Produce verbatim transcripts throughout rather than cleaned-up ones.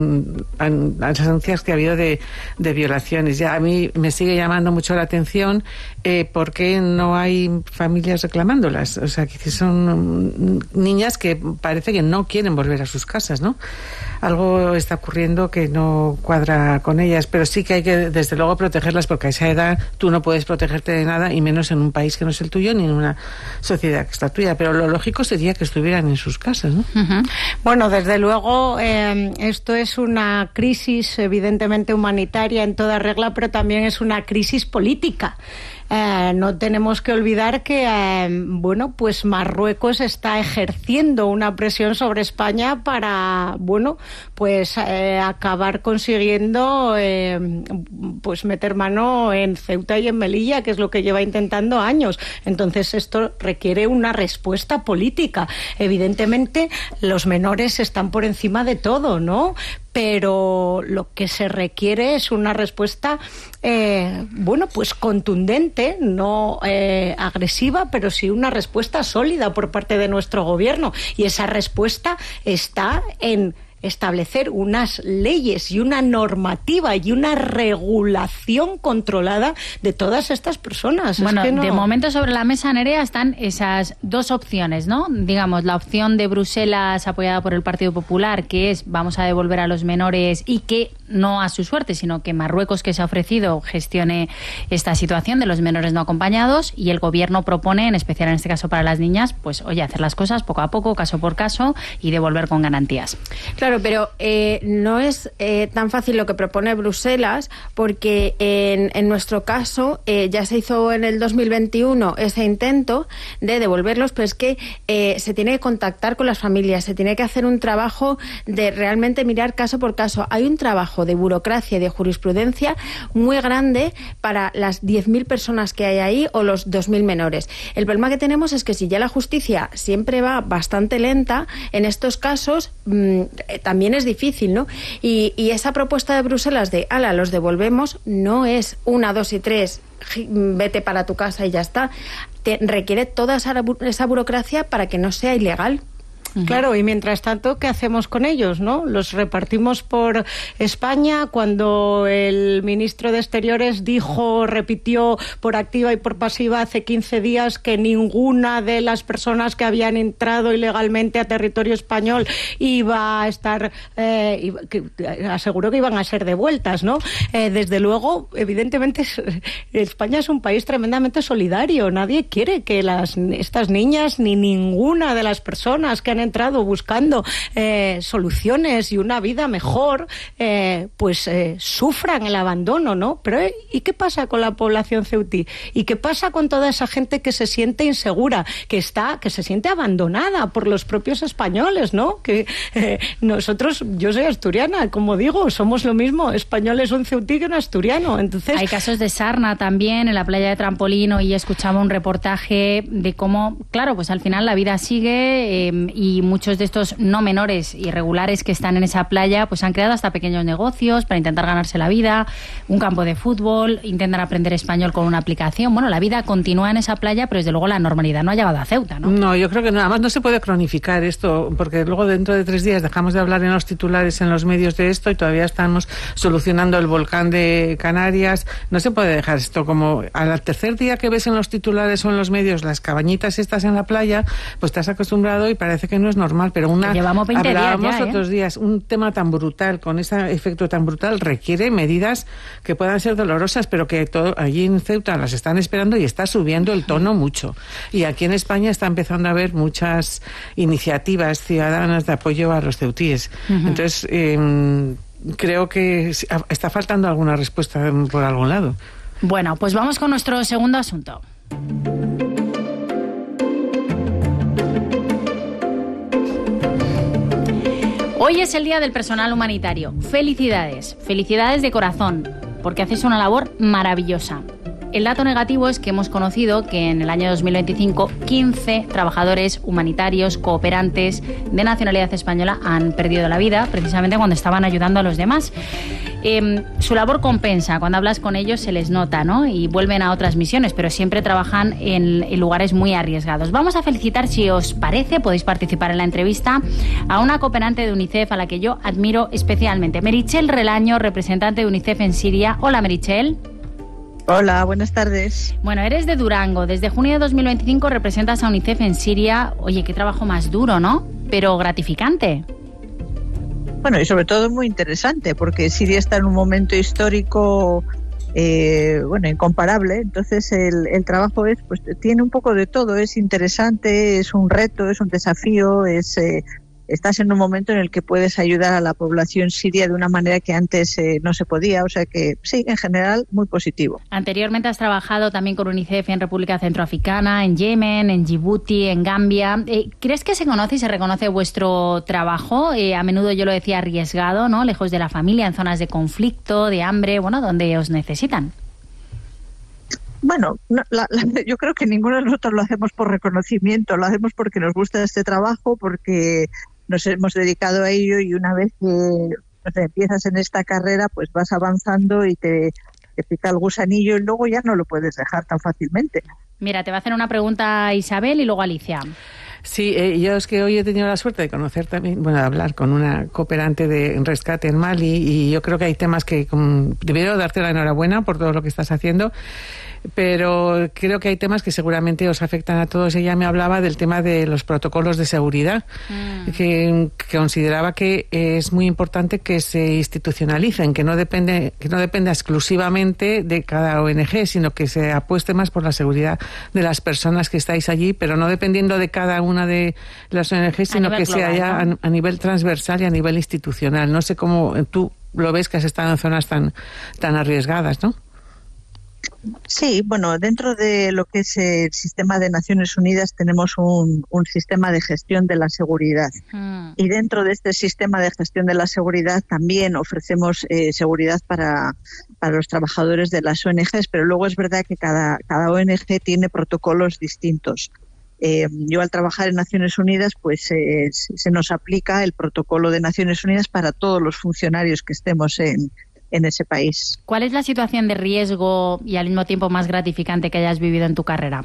las denuncias que ha habido de, de violaciones. Ya a mí me sigue llamando mucho la atención eh, por qué no hay familias reclamándolas. O sea, que son niñas que parece que no quieren volver a sus casas, ¿no? Algo está ocurriendo que no cuadra con ellas, pero sí que hay que, desde luego, protegerlas, porque a esa edad tú no puedes protegerte de nada, y menos en un país que no es el tuyo, ni en una sociedad que es la tuya. Pero lo lógico sería que estuvieran en sus casas, ¿no? Uh-huh. Bueno, desde luego, eh, esto es una crisis evidentemente humanitaria en toda regla, pero también es una crisis política. Eh, no tenemos que olvidar que eh, bueno, pues Marruecos está ejerciendo una presión sobre España para, bueno, pues eh, acabar consiguiendo eh, pues meter mano en Ceuta y en Melilla, que es lo que lleva intentando años. Entonces esto requiere una respuesta política. Evidentemente los menores están por encima de todo, ¿no? Pero lo que se requiere es una respuesta, eh, bueno, pues contundente, no eh, agresiva, pero sí una respuesta sólida por parte de nuestro gobierno. Y esa respuesta está en establecer unas leyes y una normativa y una regulación controlada de todas estas personas. Bueno, es que no... de momento sobre la mesa, Nerea, están esas dos opciones, ¿no? Digamos, la opción de Bruselas apoyada por el Partido Popular, que es vamos a devolver a los menores y que no a su suerte, sino que Marruecos, que se ha ofrecido, gestione esta situación de los menores no acompañados, y el gobierno propone, en especial en este caso para las niñas, pues oye, hacer las cosas poco a poco, caso por caso, y devolver con garantías. Claro, pero eh, no es eh, tan fácil lo que propone Bruselas, porque en, en nuestro caso eh, ya se hizo en el dos mil veintiuno ese intento de devolverlos, pero es que eh, se tiene que contactar con las familias, se tiene que hacer un trabajo de realmente mirar caso por caso. Hay un trabajo de burocracia y de jurisprudencia muy grande para las diez mil personas que hay ahí o los dos mil menores. El problema que tenemos es que si ya la justicia siempre va bastante lenta, en estos casos mmm, también es difícil, ¿no? Y, y esa propuesta de Bruselas de, ala, los devolvemos, no es una, dos y tres, vete para tu casa y ya está. Te requiere toda esa, esa burocracia para que no sea ilegal. Claro, y mientras tanto, ¿qué hacemos con ellos, no? Los repartimos por España. Cuando el ministro de Exteriores dijo, repitió por activa y por pasiva hace quince días que ninguna de las personas que habían entrado ilegalmente a territorio español iba a estar, eh, iba, que, aseguró que iban a ser devueltas, ¿no? Eh, desde luego, evidentemente, España es un país tremendamente solidario. Nadie quiere que las, estas niñas ni ninguna de las personas que han entrado buscando eh, soluciones y una vida mejor, eh, pues eh, sufran el abandono, ¿no? Pero eh, ¿y qué pasa con la población ceutí? ¿Y qué pasa con toda esa gente que se siente insegura, que está, que se siente abandonada por los propios españoles, ¿no? Que eh, nosotros, yo soy asturiana, como digo, somos lo mismo, español es un ceutí que un asturiano. Entonces, hay casos de sarna también en la playa de Trampolino, y escuchaba un reportaje de cómo, claro, pues al final la vida sigue eh, y Y muchos de estos no menores irregulares que están en esa playa pues han creado hasta pequeños negocios para intentar ganarse la vida, un campo de fútbol, intentan aprender español con una aplicación. Bueno, la vida continúa en esa playa, pero desde luego la normalidad no ha llegado a Ceuta, ¿no? No, yo creo que nada más no se puede cronificar esto, porque luego dentro de tres días dejamos de hablar en los titulares, en los medios de esto, y todavía estamos solucionando el volcán de Canarias. No se puede dejar esto como al tercer día que ves en los titulares o en los medios las cabañitas estas en la playa, pues te has acostumbrado y parece que no es normal, pero una llevamos veinte hablábamos días ya, ¿eh? otros días, un tema tan brutal, con ese efecto tan brutal, requiere medidas que puedan ser dolorosas, pero que todo, allí en Ceuta las están esperando y está subiendo el tono mucho. Y aquí en España está empezando a haber muchas iniciativas ciudadanas de apoyo a los ceutíes. Uh-huh. Entonces, eh, creo que está faltando alguna respuesta por algún lado. Bueno, pues vamos con nuestro segundo asunto. Hoy es el Día del Personal Humanitario. Felicidades, felicidades de corazón, porque hacéis una labor maravillosa. El dato negativo es que hemos conocido que en el año dos mil veinticinco quince trabajadores humanitarios, cooperantes de nacionalidad española han perdido la vida precisamente cuando estaban ayudando a los demás. Eh, su labor compensa, cuando hablas con ellos se les nota, ¿no? Y vuelven a otras misiones, pero siempre trabajan en, en lugares muy arriesgados. Vamos a felicitar, si os parece, podéis participar en la entrevista, a una cooperante de UNICEF a la que yo admiro especialmente. Meritxell Relaño, representante de UNICEF en Siria. Hola, Meritxell. Hola, buenas tardes. Bueno, eres de Durango. Desde junio de dos mil veinticinco representas a UNICEF en Siria. Oye, qué trabajo más duro, ¿no? Pero gratificante. Bueno, y sobre todo muy interesante, porque Siria está en un momento histórico, eh, bueno, incomparable. Entonces el, el trabajo es, pues, tiene un poco de todo. Es interesante, es un reto, es un desafío, es... Eh, estás en un momento en el que puedes ayudar a la población siria de una manera que antes eh, no se podía, o sea que sí, en general, muy positivo. Anteriormente has trabajado también con UNICEF en República Centroafricana, en Yemen, en Djibouti, en Gambia. Eh, ¿Crees que se conoce y se reconoce vuestro trabajo? Eh, a menudo, yo lo decía, arriesgado, ¿no? Lejos de la familia, en zonas de conflicto, de hambre, bueno, donde os necesitan. Bueno, no, la, la, yo creo que ninguno de nosotros lo hacemos por reconocimiento, lo hacemos porque nos gusta este trabajo, porque nos hemos dedicado a ello, y una vez que no sé, empiezas en esta carrera, pues vas avanzando y te, te pica el gusanillo, y luego ya no lo puedes dejar tan fácilmente. Mira, te va a hacer una pregunta Isabel y luego Alicia. Sí, eh, yo es que hoy he tenido la suerte de conocer también, bueno, de hablar con una cooperante de rescate en Mali, y yo creo que hay temas que, como, primero, darte la enhorabuena por todo lo que estás haciendo, pero creo que hay temas que seguramente os afectan a todos. Ella me hablaba del tema de los protocolos de seguridad, mm. que, que consideraba que es muy importante que se institucionalicen, que no depende, que no dependa exclusivamente de cada O N G, sino que se apueste más por la seguridad de las personas que estáis allí, pero no dependiendo de cada una de las O N G, sino que global, sea ya ¿no? a, a nivel transversal y a nivel institucional. No sé cómo tú lo ves, que has estado en zonas tan, tan arriesgadas, ¿no? Sí, bueno, dentro de lo que es el sistema de Naciones Unidas tenemos un, un sistema de gestión de la seguridad. Mm. Y dentro de este sistema de gestión de la seguridad también ofrecemos eh, seguridad para, para los trabajadores de las O N Ges, pero luego es verdad que cada, cada O N G tiene protocolos distintos. Eh, yo, al trabajar en Naciones Unidas, pues eh, se nos aplica el protocolo de Naciones Unidas para todos los funcionarios que estemos en en ese país. ¿Cuál es la situación de riesgo y al mismo tiempo más gratificante que hayas vivido en tu carrera?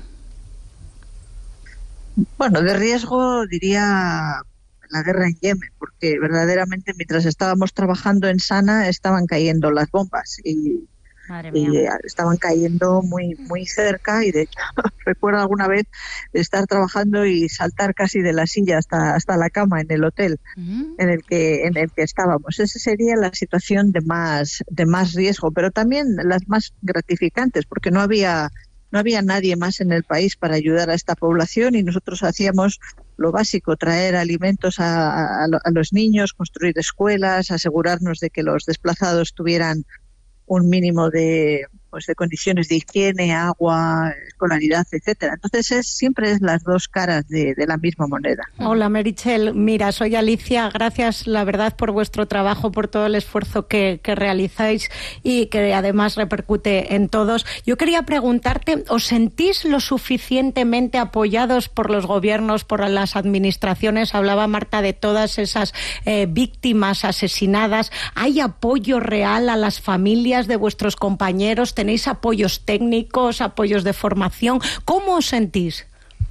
Bueno, de riesgo diría la guerra en Yemen, porque verdaderamente mientras estábamos trabajando en Sana estaban cayendo las bombas y, y estaban cayendo muy muy cerca, y de hecho recuerdo alguna vez estar trabajando y saltar casi de la silla hasta hasta la cama en el hotel uh-huh. en el que en el que estábamos. Esa sería la situación de más de más riesgo, pero también las más gratificantes, porque no había no había nadie más en el país para ayudar a esta población, y nosotros hacíamos lo básico: traer alimentos a, a, a los niños, construir escuelas, asegurarnos de que los desplazados tuvieran un mínimo de, pues, de condiciones de higiene, agua, escolaridad, etcétera. Entonces es, siempre es las dos caras de, de la misma moneda. Hola, Meritxell. Mira, soy Alicia. Gracias, la verdad, por vuestro trabajo, por todo el esfuerzo que, que realizáis y que además repercute en todos. Yo quería preguntarte, ¿os sentís lo suficientemente apoyados por los gobiernos, por las administraciones? Hablaba Marta de todas esas eh, víctimas asesinadas. ¿Hay apoyo real a las familias de vuestros compañeros? ¿Tenéis apoyos técnicos, apoyos de formación? ¿Cómo os sentís?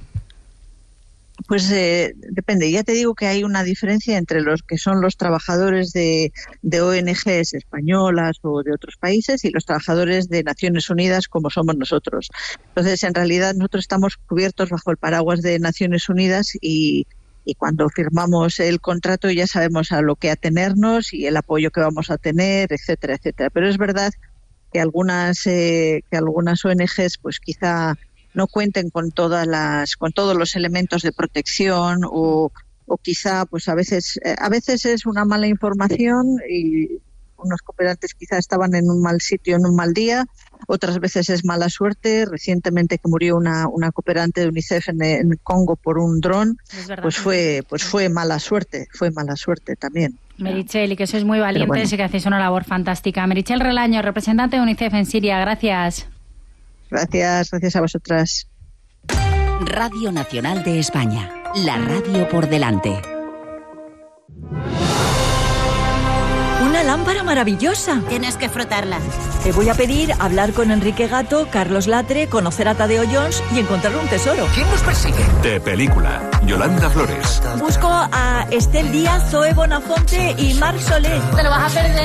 Pues eh, depende. Ya te digo que hay una diferencia entre los que son los trabajadores de, de O N Ges españolas o de otros países y los trabajadores de Naciones Unidas, como somos nosotros. Entonces, en realidad, nosotros estamos cubiertos bajo el paraguas de Naciones Unidas, y Y cuando firmamos el contrato ya sabemos a lo que atenernos y el apoyo que vamos a tener, etcétera, etcétera. Pero es verdad que algunas eh, que algunas O N Ges, pues quizá no cuenten con todas las con todos los elementos de protección, o, o quizá pues a veces eh, a veces es una mala información y unos cooperantes quizá estaban en un mal sitio en un mal día, otras veces es mala suerte. Recientemente, que murió una, una cooperante de UNICEF en, en Congo por un dron, pues fue pues fue mala suerte, fue mala suerte también. Meritxell, y que sois muy valientes bueno. y que hacéis una labor fantástica. Meritxell Relaño, representante de UNICEF en Siria, gracias. Gracias, gracias a vosotras. Radio Nacional de España, la radio por delante. Una lámpara maravillosa. Tienes que frotarla. Te voy a pedir hablar con Enrique Gato, Carlos Latre, conocer a Tadeo Jones y encontrar un tesoro. ¿Quién nos persigue? De película. Yolanda Flores. Busco a Estel Díaz, Zoe Bonafonte y Marc Solé. Te lo vas a perder.